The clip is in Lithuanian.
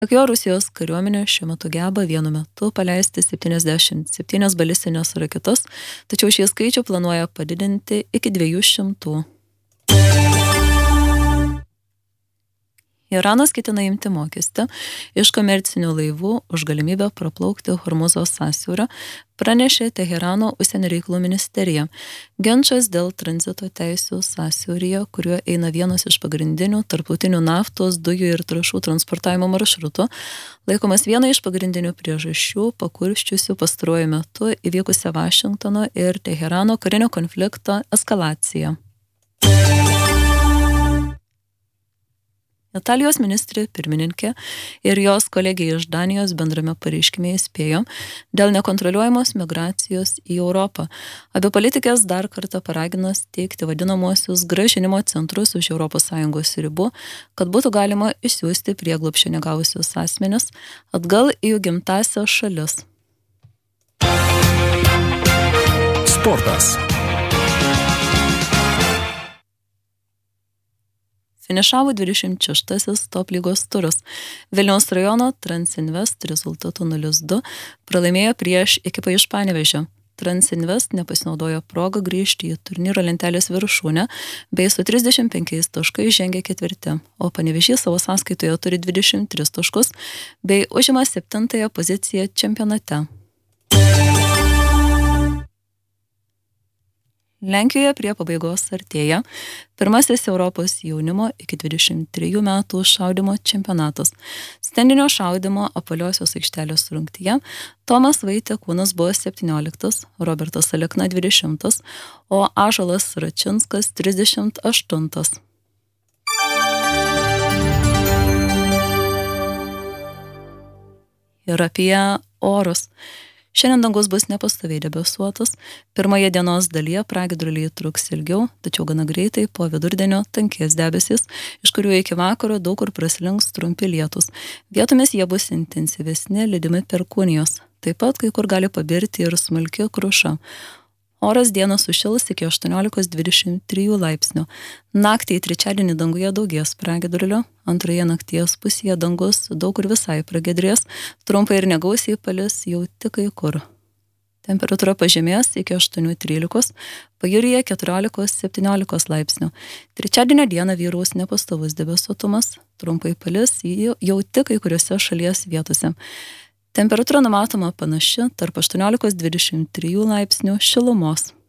Jog jo Rusijos kariuomenė šiuo metu geba vienu metu paleisti 77 balistinės raketas, tačiau šį skaičių planuoja padidinti iki 200. Iranas ketina imti mokestį iš komercinių laivų už galimybę praplaukti Hormuzo sąsiaurį, pranešė Teherano užsienio reikalų ministerija. Ginčas dėl tranzito teisių sąsiauryje, kuriuo eina vienas iš pagrindinių tarptautinių naftos, dujų ir trąšų transportavimo maršrutų, laikomas viena iš pagrindinių priežasčių pakurščiusių pastaruoju metu įvykusią Vašingtono ir Teherano karinio konflikto eskalaciją. Italijos ministrė pirmininkė ir jos kolegija iš Danijos bendrame pareiškime įspėjo dėl nekontroliuojamos migracijos į Europą. Abi politikės dar kartą paragino steigti vadinamuosius grąžinimo centrus už ES ribų, kad būtų galima išsiųsti prieglobsčio negavusius asmenis atgal į jų gimtąsias šalis. Sportas. Finišavo 26-asis top lygos turas. Vilniaus rajono Transinvest rezultatu 0-2 pralaimėjo prieš ekipą iš Panevėžio. Transinvest nepasinaudojo progą grįžti į turnyro lentelės viršūnę, bei su 35 taškais žengė ketvirti, o Panevėžys savo sąskaitoje turi 23 taškus, bei užima 7-ąją poziciją čempionate. Lenkijoje prie pabaigos artėja pirmasis Europos jaunimo iki 23 metų šaudymo čempionatas. Stendinio šaudymo apvaliosios aikštelės rungtyje Tomas Vaitekūnas buvo 17, Robertas Alekna 20, o Ąžuolas Račinskas 38. Ir apie orus. Šiandien dangus bus nepastoviai debesuotas. Pirmoje dienos dalyje pragiedruliai truks ilgiau, tačiau gana greitai po vidurdienio tankės debesys, iš kurių iki vakaro daug kur praslinks trumpi lietūs. Vietomis jie bus intensyvesni, lydimi perkūnijos. Taip pat kai kur gali pabirti ir smulki kruša. Oras dieną sušils iki 18-23 laipsnių. Naktį į trečiadienį danguje daugės pragiedrulio, antroje nakties pusėje dangus daug kur visai pragiedrės, trumpai ir negausiai palis jau tik kai kur. Temperatūra pažemės iki 8-13, pajūryje 14-17 laipsnių. Trečiadienio dieną vyraus nepastovus debesuotumas, trumpai palis jau tik kai kuriuose šalies vietose. Temperatūra numatoma panaši tarp 18-23 laipsnių šilumos.